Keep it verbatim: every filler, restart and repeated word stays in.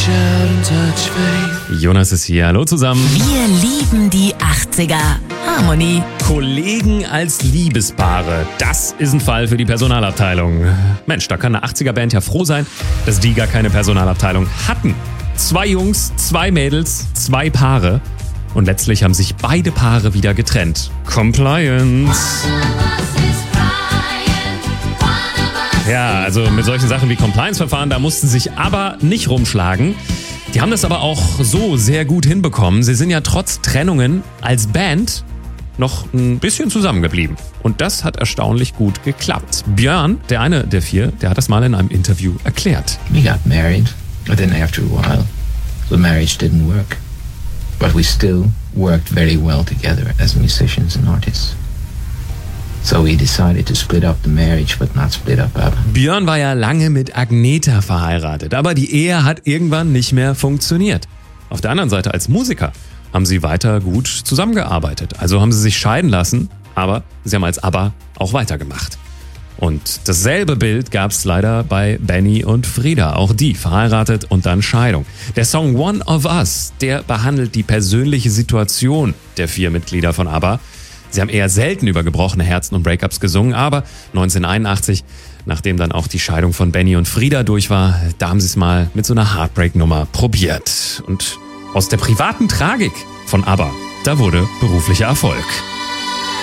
Jonas ist hier, hallo zusammen. Wir lieben die achtziger. Harmony. Kollegen als Liebespaare, das ist ein Fall für die Personalabteilung. Mensch, da kann eine achtziger-Band ja froh sein, dass die gar keine Personalabteilung hatten. Zwei Jungs, zwei Mädels, zwei Paare. Und letztlich haben sich beide Paare wieder getrennt. Compliance. Ja, also mit solchen Sachen wie Compliance-Verfahren, da mussten sich aber nicht rumschlagen. Die haben das aber auch so sehr gut hinbekommen. Sie sind ja trotz Trennungen als Band noch ein bisschen zusammengeblieben. Und das hat erstaunlich gut geklappt. Björn, der eine der vier, der hat das mal in einem Interview erklärt. We got married, but then after a while, the marriage didn't work. But we still worked very well together as musicians and artists. So we decided to split up the marriage, but not split up ABBA. Björn war ja lange mit Agneta verheiratet, aber die Ehe hat irgendwann nicht mehr funktioniert. Auf der anderen Seite als Musiker haben sie weiter gut zusammengearbeitet. Also haben sie sich scheiden lassen, aber sie haben als ABBA auch weitergemacht. Und dasselbe Bild gab es leider bei Benny und Frida. Auch die verheiratet und dann Scheidung. Der Song One of Us, der behandelt die persönliche Situation der vier Mitglieder von ABBA. Sie haben eher selten über gebrochene Herzen und Breakups gesungen, aber neunzehnhunderteinundachtzig, nachdem dann auch die Scheidung von Benny und Frida durch war, da haben sie es mal mit so einer Heartbreak-Nummer probiert. Und aus der privaten Tragik von ABBA, da wurde beruflicher Erfolg.